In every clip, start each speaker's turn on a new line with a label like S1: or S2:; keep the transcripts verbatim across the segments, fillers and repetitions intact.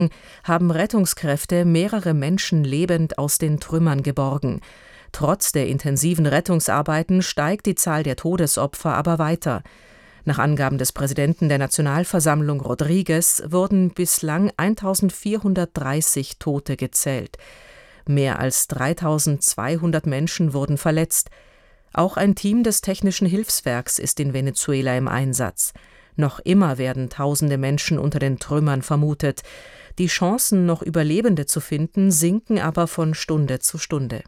S1: haben Rettungskräfte mehrere Menschen lebend aus den Trümmern geborgen. Trotz der intensiven Rettungsarbeiten steigt die Zahl der Todesopfer aber weiter. Nach Angaben des Präsidenten der Nationalversammlung Rodriguez wurden bislang eintausendvierhundertdreißig Tote gezählt. Mehr als dreitausendzweihundert Menschen wurden verletzt. Auch ein Team des Technischen Hilfswerks ist in Venezuela im Einsatz. Noch immer werden tausende Menschen unter den Trümmern vermutet. Die Chancen, noch Überlebende zu finden, sinken aber von Stunde zu Stunde.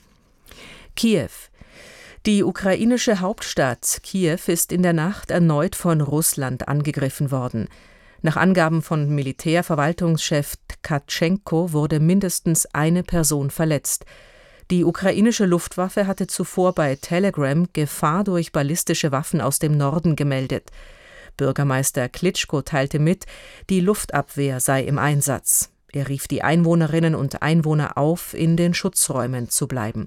S1: Kiew. Die ukrainische Hauptstadt Kiew ist in der Nacht erneut von Russland angegriffen worden. Nach Angaben von Militärverwaltungschef Tkatschenko wurde mindestens eine Person verletzt. Die ukrainische Luftwaffe hatte zuvor bei Telegram Gefahr durch ballistische Waffen aus dem Norden gemeldet. Bürgermeister Klitschko teilte mit, die Luftabwehr sei im Einsatz. Er rief die Einwohnerinnen und Einwohner auf, in den Schutzräumen zu bleiben.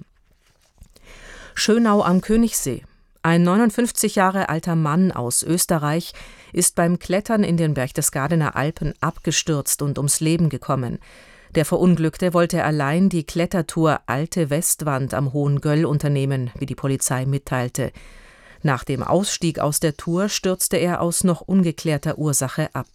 S1: Schönau am Königssee. Ein neunundfünfzig Jahre alter Mann aus Österreich ist beim Klettern in den Berchtesgadener Alpen abgestürzt und ums Leben gekommen. Der Verunglückte wollte allein die Klettertour Alte Westwand am Hohen Göll unternehmen, wie die Polizei mitteilte. Nach dem Ausstieg aus der Tour stürzte er aus noch ungeklärter Ursache ab.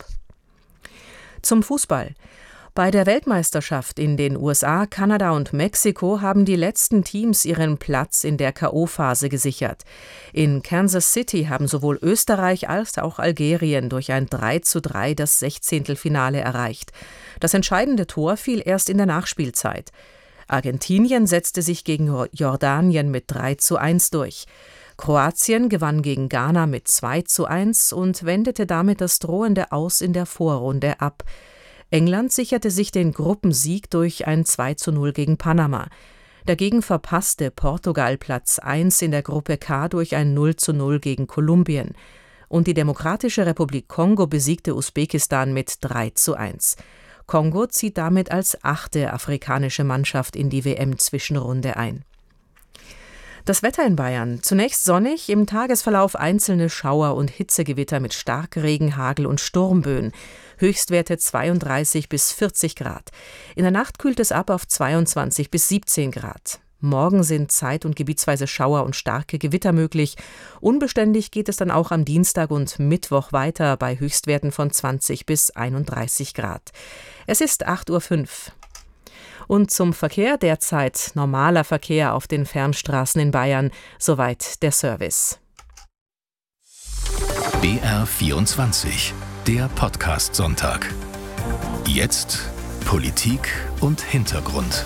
S1: Zum Fußball. Bei der Weltmeisterschaft in den U S A, Kanada und Mexiko haben die letzten Teams ihren Platz in der K O-Phase gesichert. In Kansas City haben sowohl Österreich als auch Algerien durch ein drei zu drei das Sechzehntelfinale erreicht. Das entscheidende Tor fiel erst in der Nachspielzeit. Argentinien setzte sich gegen Jordanien mit drei zu eins durch. Kroatien gewann gegen Ghana mit zwei zu eins und wendete damit das drohende Aus in der Vorrunde ab. England sicherte sich den Gruppensieg durch ein zwei zu null gegen Panama. Dagegen verpasste Portugal Platz eins in der Gruppe K durch ein null zu null gegen Kolumbien. Und die Demokratische Republik Kongo besiegte Usbekistan mit drei zu eins. Kongo zieht damit als achte afrikanische Mannschaft in die W M-Zwischenrunde ein. Das Wetter in Bayern. Zunächst sonnig, im Tagesverlauf einzelne Schauer und Hitzegewitter mit Starkregen, Hagel und Sturmböen. Höchstwerte zweiunddreißig bis vierzig Grad. In der Nacht kühlt es ab auf zweiundzwanzig bis siebzehn Grad. Morgen sind zeit- und gebietsweise Schauer und starke Gewitter möglich. Unbeständig geht es dann auch am Dienstag und Mittwoch weiter bei Höchstwerten von zwanzig bis einunddreißig Grad. Es ist acht Uhr fünf. Und zum Verkehr derzeit normaler Verkehr auf den Fernstraßen in Bayern. Soweit der Service.
S2: B R vierundzwanzig, der Podcast-Sonntag. Jetzt Politik und Hintergrund.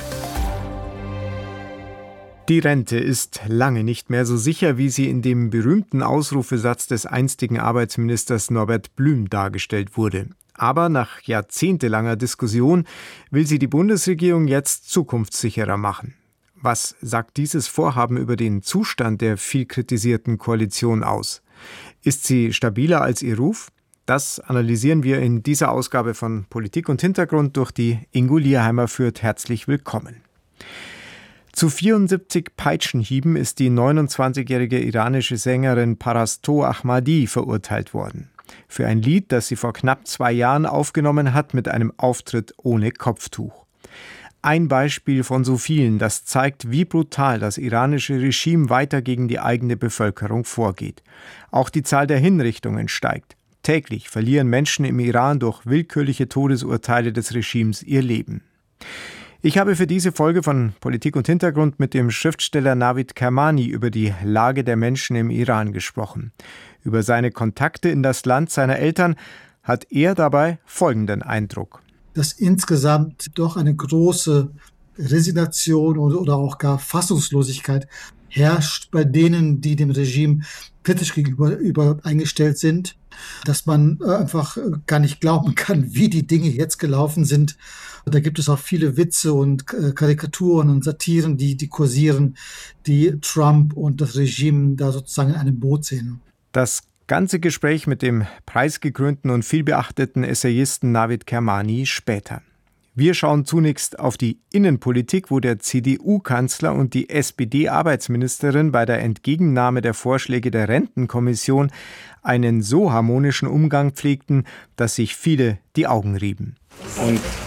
S3: Die Rente ist lange nicht mehr so sicher, wie sie in dem berühmten Ausrufesatz des einstigen Arbeitsministers Norbert Blüm dargestellt wurde. Aber nach jahrzehntelanger Diskussion will sie die Bundesregierung jetzt zukunftssicherer machen. Was sagt dieses Vorhaben über den Zustand der viel kritisierten Koalition aus? Ist sie stabiler als ihr Ruf? Das analysieren wir in dieser Ausgabe von Politik und Hintergrund, durch die Ingo Lierheimer führt. Herzlich willkommen. Zu vierundsiebzig Peitschenhieben ist die neunundzwanzigjährige iranische Sängerin Parasto Ahmadi verurteilt worden. Für ein Lied, das sie vor knapp zwei Jahren aufgenommen hat mit einem Auftritt ohne Kopftuch. Ein Beispiel von so vielen, das zeigt, wie brutal das iranische Regime weiter gegen die eigene Bevölkerung vorgeht. Auch die Zahl der Hinrichtungen steigt. Täglich verlieren Menschen im Iran durch willkürliche Todesurteile des Regimes ihr Leben. Ich habe für diese Folge von Politik und Hintergrund mit dem Schriftsteller Navid Kermani über die Lage der Menschen im Iran gesprochen. Über seine Kontakte in das Land seiner Eltern hat er dabei folgenden Eindruck.
S4: Dass insgesamt doch eine große Resignation oder auch gar Fassungslosigkeit herrscht bei denen, die dem Regime kritisch gegenüber über eingestellt sind. Dass man einfach gar nicht glauben kann, wie die Dinge jetzt gelaufen sind. Da gibt es auch viele Witze und Karikaturen und Satiren, die, die kursieren, die Trump und das Regime da sozusagen in einem Boot sehen.
S3: Das ganze Gespräch mit dem preisgekrönten und vielbeachteten Essayisten Navid Kermani später. Wir schauen zunächst auf die Innenpolitik, wo der C D U-Kanzler und die S P D-Arbeitsministerin bei der Entgegennahme der Vorschläge der Rentenkommission einen so harmonischen Umgang pflegten, dass sich viele die Augen rieben.
S5: Und